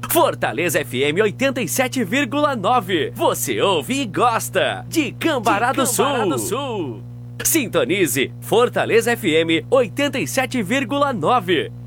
Fortaleza FM 87,9. Você ouve e gosta de Cambará do Sul. Sintonize Fortaleza FM 87,9.